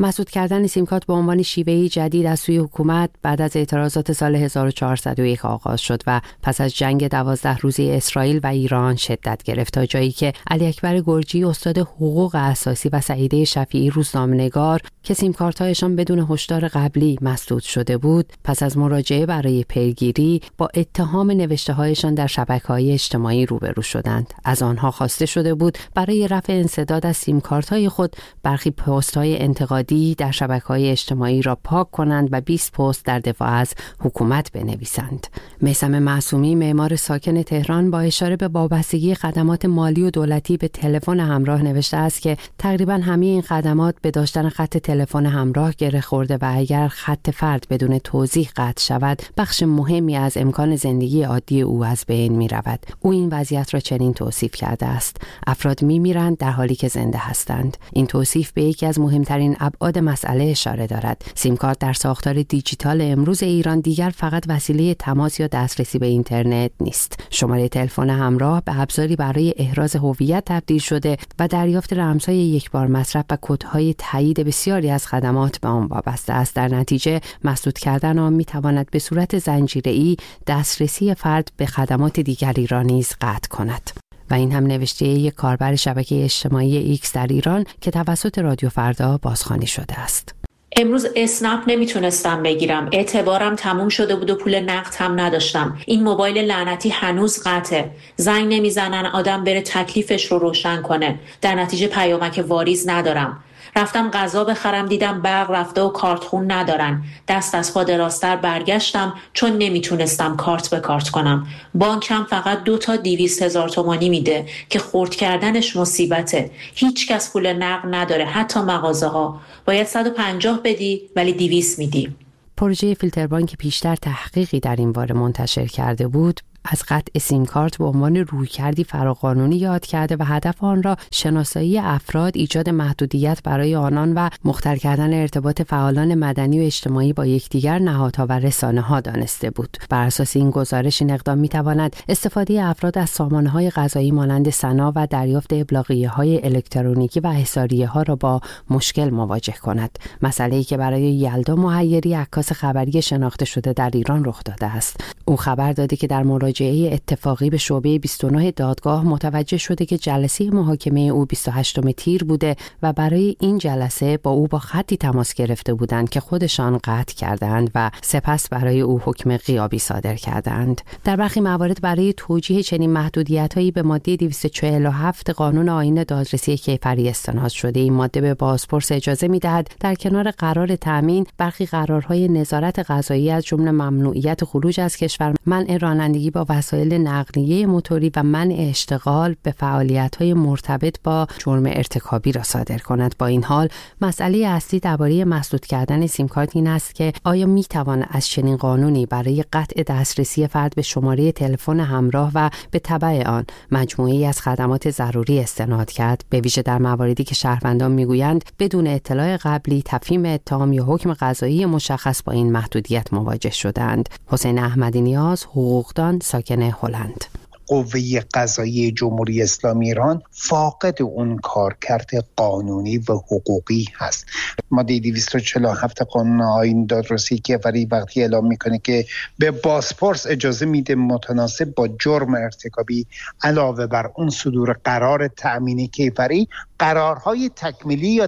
مسدود کردن سیم کارت به عنوان شیوهی جدید از سوی حکومت بعد از اعتراضات سال هزار و چهارصد و یک آغاز شد و پس از جنگ دوازده روزه اسرائیل و ایران شدت گرفت، تا جایی که علی اکبر گرجی استاد حقوق اساسی و سعیده شفیعی روزنامه‌نگار که سیم کارت‌هایشان بدون هشدار قبلی مسدود شده بود، پس از مراجعه برای پیگیری با اتهام نوشته‌هایشان در شبکه‌های اجتماعی روبرو شدند. از آنها خواسته شده بود برای رفع انسداد از سیم کارت‌های خود برخی پست‌های انتقادی در شبکه‌های اجتماعی را پاک کنند و بیست پست در دفاع از حکومت بنویسند. میثم معصومی، معمار ساکن تهران، با اشاره به وابستگی خدمات مالی و دولتی به تلفن همراه نوشته است که تقریباً همه این خدمات به داشتن خط تلفن همراه گره خورده و اگر خط فرد بدون توضیح قطع شود، بخش مهمی از امکان زندگی عادی او از بین می رود. او این وضعیت را چنین توصیف کرده است: افراد می میرند در حالی که زنده هستند. این توصیف به یکی از مهمترین ابعاد مسئله اشاره دارد. سیم کارت در ساختار دیجیتال امروز ایران دیگر فقط وسیله تماس یا دسترسی به اینترنت نیست. شماره تلفن همراه به ابزاری برای احراز هویت تبدیل شده و دریافت رمزهای یکبار مصرف و کدهای تایید بسیاری از خدمات به آن وابسته است. در نتیجه مسدود کردن آن می تواند به صورت زنجیره‌ای دسترسی فرد به خدمات دیگری را نیز قطع کند. و این هم نوشته یک کاربر شبکه اجتماعی ایکس در ایران که توسط رادیو فردا بازخوانی شده است. امروز اسنپ نمیتونستم بگیرم، اعتبارم تموم شده بود و پول نقد هم نداشتم. این موبایل لعنتی هنوز قطعه، زنگ نمیزنن آدم بره تکلیفش رو روشن کنه، در نتیجه پیامک واریز ندارم. رفتم غذا بخرم، دیدم برق رفته و کارت خون ندارن. دست از پا دراستر برگشتم چون نمیتونستم کارت به کارت کنم. بانکم فقط دو تا دیویست هزار تومانی میده که خرد کردنش مصیبته. هیچ کس پول نقد نداره، حتی مغازه ها. باید صد و پنجاه بدی ولی دویست میدی. پروژه فیلتربانک پیشتر تحقیقی در این باره منتشر کرده بود، از قطع سیم کارت به عنوان رویکردی فراقانونی یاد کرده و هدف آن را شناسایی افراد، ایجاد محدودیت برای آنان و مختل کردن ارتباط فعالان مدنی و اجتماعی با یکدیگر، نهادها و رسانه‌ها دانسته بود. بر اساس این گزارش این اقدام می‌تواند استفاده افراد از سامانه‌های قضایی مانند سنا و دریافت ابلاغیه‌های الکترونیکی و احضاریه‌ها را با مشکل مواجه کند. مسئله‌ای که برای یلدا مهیری، عکاس خبری شناخته شده در ایران رخ داده است. او خبر داده که در مراجعه اتفاقی به شعبه بیست و نه دادگاه متوجه شده که جلسه محاکمه او بیست و هشتم تیر بوده و برای این جلسه با او با خطی تماس گرفته بودند که خودشان قطع کردند و سپس برای او حکم غیابی صادر کردند. در برخی موارد برای توجیه چنین محدودیت‌هایی به ماده دویست و چهل و هفت قانون آیین دادرسی کیفری استناد شده. این ماده به بازپرس اجازه می‌دهد در کنار قرار تامین برخی قرارهای نظارت قضایی از جمله ممنوعیت خروج از کشور، منع رانندگی با وسایل نقلیه موتوری و منع اشتغال به فعالیت‌های مرتبط با جرم ارتکابی را صادر کند. با این حال مسئله اصلی درباره مسدود کردن سیم کارت این است که آیا می‌توان از چنین قانونی برای قطع دسترسی فرد به شماره تلفن همراه و به تبع آن مجموعه‌ای از خدمات ضروری استناد کرد، به ویژه در مواردی که شهروندان می‌گویند بدون اطلاع قبلی تفهیم اتهام یا حکم قضایی مشخص با این محدودیت مواجه شدند. حسین احمدی نیاز، حقوقدان، ساکن هلند. قوه قضایی جمهوری اسلامی ایران فاقد اون کارکرد قانونی و حقوقی هست. ماده دویست و چهل و هفت قانون آیین دادرسی کیفری وقتی اعلام میکنه که به بازپرس اجازه میده متناسب با جرم ارتکابی علاوه بر اون صدور قرار تأمینی کیفری قرارهای تکمیلی یا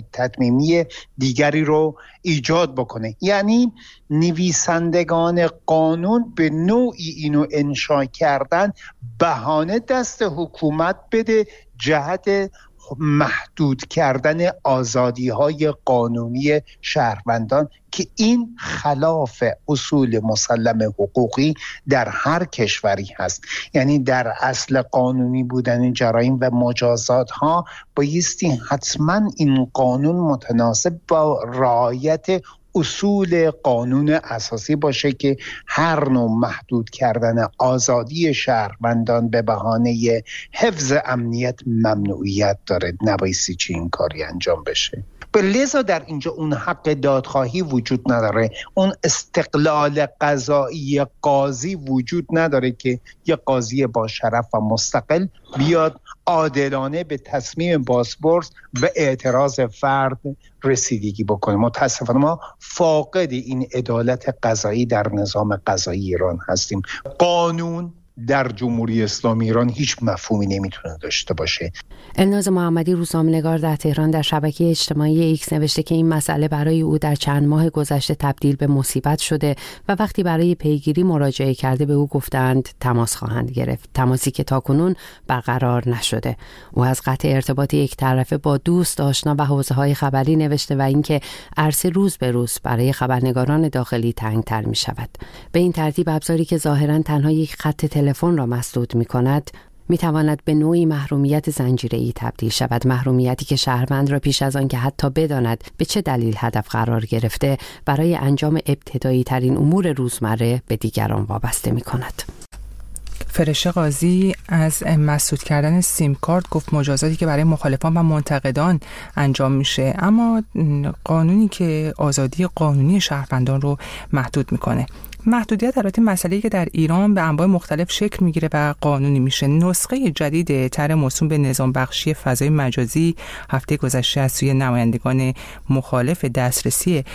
تطمیمی دیگری رو ایجاد بکنه. یعنی نویسندگان قانون به نوعی اینو انشا کردن بهانه دست حکومت بده جهت محدود کردن آزادی‌های قانونی شهروندان که این خلاف اصول مسلم حقوقی در هر کشوری هست. یعنی در اصل قانونی بودن جرایم و مجازات ها بایستی حتما این قانون متناسب با رعایت اصول قانون اساسی باشه که هر نوع محدود کردن آزادی شهروندان به بهانه حفظ امنیت ممنوعیت داره. نبایستی چی این کاری انجام بشه. لذا در اینجا اون حق دادخواهی وجود نداره، اون استقلال قضایی قاضی وجود نداره که یه قاضی با شرف و مستقل بیاد عادلانه به تصمیم بازپرس و اعتراض فرد رسیدگی بکنه. متاسفانه ما فاقد این عدالت قضایی در نظام قضایی ایران هستیم. قانون در جمهوری اسلامی ایران هیچ مفهومی نمیتونه داشته باشه. الناز محمدی، روزنامه‌نگار در تهران، در شبکه اجتماعی ایکس نوشته که این مسئله برای او در چند ماه گذشته تبدیل به مصیبت شده و وقتی برای پیگیری مراجعه کرده به او گفتند تماس خواهند گرفت، تماسی که تاکنون برقرار نشده. او از قطع ارتباط یک طرفه با دوست، آشنا و حوزه‌های خبری نوشته و اینکه عرصه روز به روز برای خبرنگاران داخلی تنگ‌تر می‌شود. به این ترتیب ابزاری که ظاهراً تنها یک خط تلفن را مسدود می‌کند می تواند به نوعی محرومیت زنجیره‌ای تبدیل شود، محرومیتی که شهروند را پیش از آن که حتی بداند به چه دلیل هدف قرار گرفته برای انجام ابتدایی ترین امور روزمره به دیگران وابسته می کند. فرشته قاضی از مسدود کردن سیم کارت گفت مجازاتی که برای مخالفان و منتقدان انجام میشه، اما قانونی که آزادی قانونی شهروندان رو محدود میکنه. محدودیت البته مسئله‌ای که در ایران به انواع مختلف شکل میگیره و قانونی میشه. نسخه جدید طرح موسوم به نظام بخشی فضای مجازی هفته گذشته از سوی نمایندگان مخالف دسترسی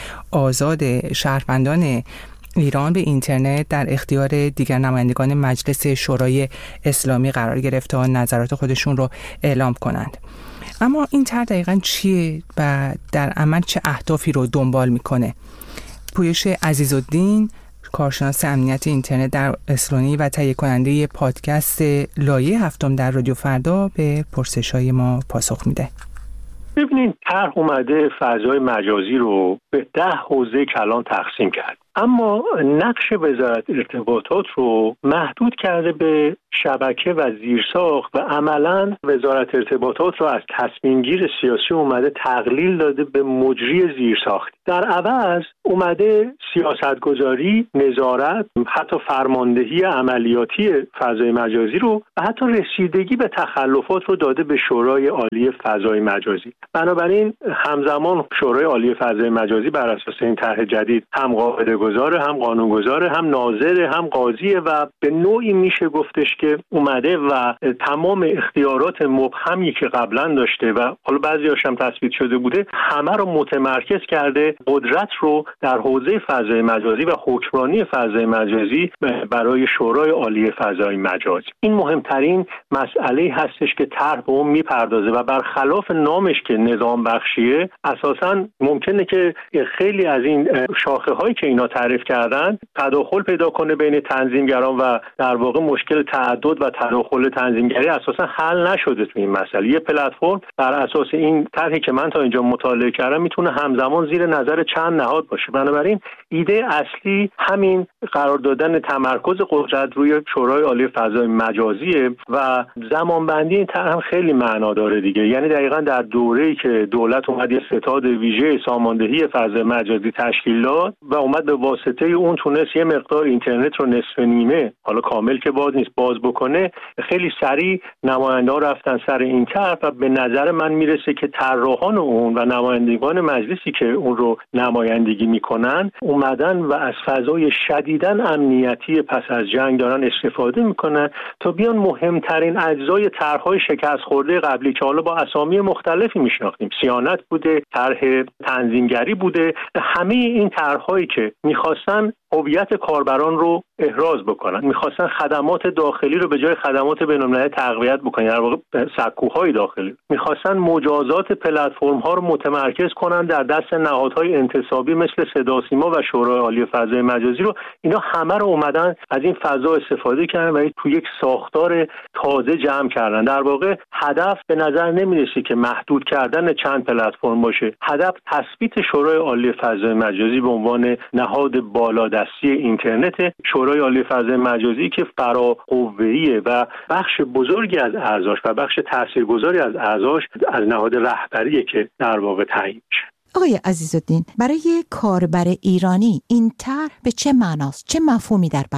آزاد شهروندان ایران به اینترنت در اختیار دیگر نمایندگان مجلس شورای اسلامی قرار گرفت تا نظرات خودشون رو اعلام کنند. اما این طرح دقیقاً چیه و در عمل چه اهدافی رو دنبال میکنه؟ پویش عزیزالدین، کارشناس امنیت اینترنت در اسلونی و تهیه کننده پادکست لایه هفتم در رادیو فردا، به پرسش‌های ما پاسخ میده. ببینید، طرح اومده فضای مجازی رو به ده حوزه کلان تقسیم کرد، اما نقش وزارت ارتباطات رو محدود کرده به شبکه و زیرساخت و عملاً وزارت ارتباطات رو از تصمیم گیر سیاسی اومده تقلیل داده به مجری زیرساخت. در عوض اومده سیاستگذاری، نظارت، حتی فرماندهی عملیاتی فضای مجازی رو و حتی رسیدگی به تخلفات رو داده به شورای عالی فضای مجازی. بنابراین همزمان شورای عالی فضای مجازی بر اساس این طرح جدید هم قاعده گذاره، هم قانون گذاره، هم ناظر، هم قاضیه و به نوعی میشه گفتش که اومده و تمام اختیارات مبهمی که قبلا داشته و حالا بعضی‌هاش هم تثبیت شده بوده همه رو متمرکز کرده، قدرت رو در حوزه فضای مجازی و حکمرانی فضای مجازی برای شورای عالی فضای مجازی. این مهمترین مسئله هستش که طرح به اون میپردازه و برخلاف نامش که نظام بخشیه، اساساً ممکنه که خیلی از این شاخه هایی که اینا تعریف کردن تداخل پیدا کنه بین تنظیمگران و در واقع مشکل تعدد و تداخل تنظیمگری اساسا حل نشده تو این مسئله. یه پلتفرم بر اساس این طرحی که من تا اینجا مطالعه کردم میتونه همزمان زیر نظر چند نهاد باشه. بنابراین ایده اصلی همین قرار دادن تمرکز قدرت روی شورای عالی فضای مجازیه و زمانبندی این طرح هم خیلی معنا داره دیگه. یعنی دقیقاً در دوره‌ای که دولت اومد یه ستاد ویژه ساماندهی فضای مجازی تشکیل داد و اومد به واسطه اون تونست یه مقدار اینترنت رو نصف نیمه، حالا کامل که باز نیست، باز بکنه، خیلی سریع نماینده‌ها رفتن سر این طرح و به نظر من میرسه که طراحان اون و نمایندگان مجلسی که اون رو نمایندگی میکنن اومدن و از فضای شدیداً امنیتی پس از جنگ دارن استفاده میکنن تا بیان مهمترین اجزای طرح‌های شکست خورده قبلی که حالا با اسامی مختلفی میشناختیم، صیانت بوده، طرح تنظیمگری بوده، همه این طرح‌هایی که میخواستن هویت کاربران رو احراز بکنن، میخواستن خدمات داخلی رو به جای خدمات بین‌المللی تقویت بکنن، در واقع سکوهای داخلی، میخواستن مجازات پلتفرم ها رو متمرکز کنن در دست نهادهای انتصابی مثل صدا سیما و شورای عالی فضای مجازی رو، اینا همه رو اومدن از این فضا استفاده کردن و تو یک ساختار تازه جمع کردن. در واقع هدف به نظر نمیرسه که محدود کردن چند پلتفرم باشه، هدف تثبیت شورای عالی فضای مجازی به عنوان نهاد بالادستی اینترنت، شورای عالی فضای مجازی که فراقوه‌ایه و بخش بزرگی از اعضاش و بخش تاثیرگذاری از اعضاش از نهاد رهبریه که در واقع تعیین میشه. آقای عزیزالدین، برای کاربر ایرانی این طرح به چه معناست؟ چه مفهومی در بر داره؟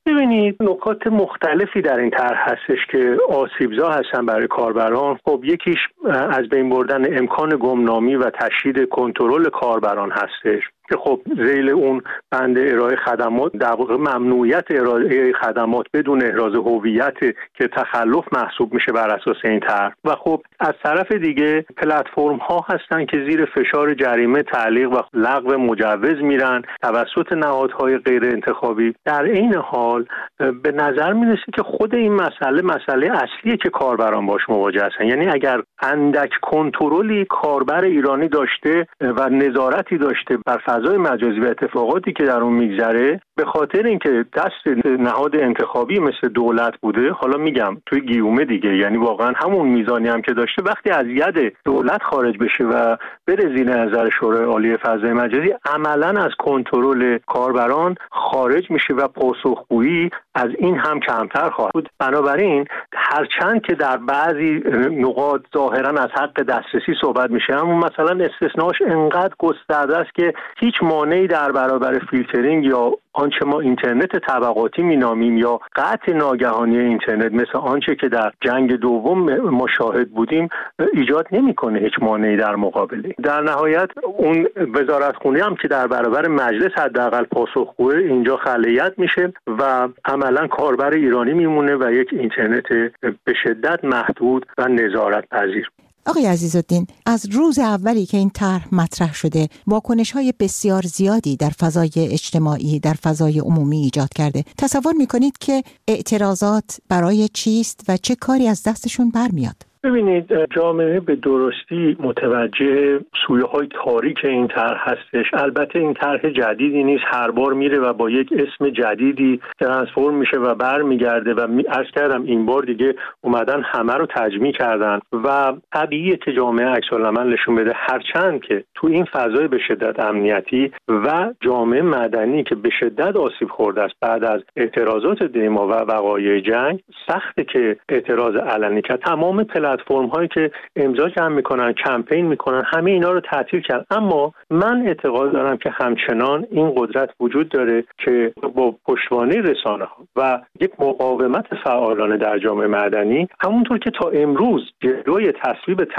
ببینید نکات مختلفی در این طرح هستش که آسیبزا هستن برای کاربران. خب یکیش از بین بردن امکان گمنامی و تشدید کنترل کاربران هستش که خب ذیل اون بند ارائه خدمات در واقع ممنوعیت ارائه خدمات بدون احراز هویت که تخلف محسوب میشه بر اساس این طرح. و خب از طرف دیگه پلتفرم ها هستن که زیر فشار جریمه تعلیق و لغو مجوز میرن توسط نهادهای غیر انتخابی. در این حال به نظر میرسه که خود این مسئله مسئله اصلیه که کاربران باش مواجه هستن. یعنی اگر اندک کنترلی کاربر ایرانی داشته و نظارتی داشته بر فضای مجازی و اتفاقاتی که در اون میگذره، به خاطر اینکه دست نهاد انتخابی مثل دولت بوده، حالا میگم توی گیومه دیگه، یعنی واقعا همون میزانی هم که داشته، وقتی از ید دولت خارج بشه و بره زیر نظر شورای عالی فضای مجازی، عملا از کنترل کاربران خارج میشه و پاسخگویی از این هم کمتر خواهد بود. بنابراین هرچند که در بعضی نقاط ظاهرا از حق دسترسی صحبت میشه، اما مثلا استثناش انقدر گسترده است که هیچ مانعی در برابر فیلترینگ یا آنچه ما اینترنت طبقاتی مینامیم یا قطع ناگهانی اینترنت مثل آنچه که در جنگ دوم ما شاهد بودیم ایجاد نمیکنه هیچ مانعی در مقابله. در نهایت اون وزارتخونه هم که در برابر مجلس حداقل پاسخگوه، اینجا خلیت میشه و عملا کاربر ایرانی میمونه و یک اینترنت به شدت محدود و نظارت پذیر. آقای عزیزالدین، از روز اولی که این طرح مطرح شده واکنش‌های بسیار زیادی در فضای اجتماعی، در فضای عمومی ایجاد کرده. تصور می‌کنید که اعتراضات برای چیست و چه کاری از دستشون برمیاد؟ ببینید، جامعه به درستی متوجه سویه‌های تاریک این طرح هستش. البته این طرح جدیدی نیست، هر بار میره و با یک اسم جدیدی ترانسفورم میشه و برمیگرده و عرض کردم این بار دیگه اومدن همه رو تجمیع کردن و طبیعیه که جامعه عکس‌العمل نشون بده، هرچند که تو این فضای به شدت امنیتی و جامعه مدنی که به شدت آسیب خورده است بعد از اعتراضات دیما و وقایع جنگ، سخته که اعتراض علنی کرد. تمام پلتفرم هایی که امضا جمع میکنن، کمپین میکنن، همه اینا رو تعطیل کرد. اما من اعتقاد دارم که همچنان این قدرت وجود داره که با پشتوانه رسانه ها و یک مقاومت فعالانه در جامعه مدنی، همونطور که تا امروز جلوی تصویب